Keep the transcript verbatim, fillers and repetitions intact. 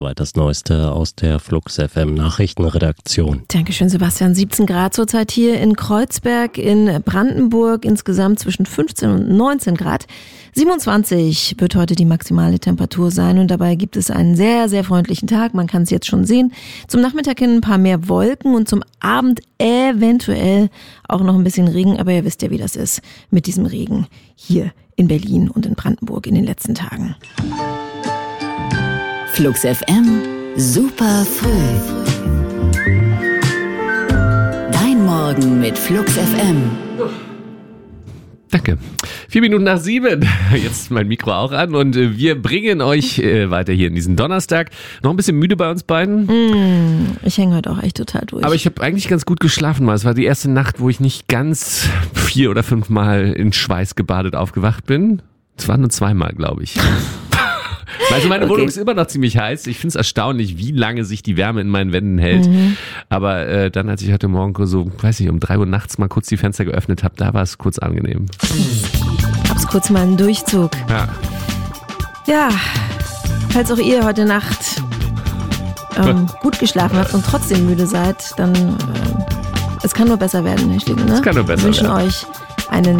Das Neueste aus der Flux F M Nachrichtenredaktion. Dankeschön, Sebastian. siebzehn Grad zurzeit hier in Kreuzberg in Brandenburg. Insgesamt zwischen fünfzehn und neunzehn Grad. siebenundzwanzig wird heute die maximale Temperatur sein und dabei gibt es einen sehr, sehr freundlichen Tag. Man kann es jetzt schon sehen. Zum Nachmittag hin ein paar mehr Wolken und zum Abend eventuell auch noch ein bisschen Regen. Aber ihr wisst ja, wie das ist mit diesem Regen hier in Berlin und in Brandenburg in den letzten Tagen. Flux F M, super früh. Dein Morgen mit Flux F M. Danke. Vier Minuten nach sieben. Jetzt mein Mikro auch an und wir bringen euch äh, weiter hier in diesen Donnerstag. Noch ein bisschen müde bei uns beiden. Mm, ich hänge heute auch echt total durch. Aber ich habe eigentlich ganz gut geschlafen mal. Es war die erste Nacht, wo ich nicht ganz vier oder fünf Mal in Schweiß gebadet aufgewacht bin. Es waren nur zweimal, glaube ich. Also meine okay. Wohnung ist immer noch ziemlich heiß. Ich finde es erstaunlich, wie lange sich die Wärme in meinen Wänden hält. Mhm. Aber äh, dann, als ich heute Morgen so, weiß nicht, um drei Uhr nachts mal kurz die Fenster geöffnet habe, da war es kurz angenehm. Gab's kurz mal einen Durchzug. Ja. Ja, falls auch ihr heute Nacht ähm, gut geschlafen habt und trotzdem müde seid, dann äh, es kann nur besser werden, Herr Schlegel, ne? Es kann nur besser Wir wünschen werden. euch einen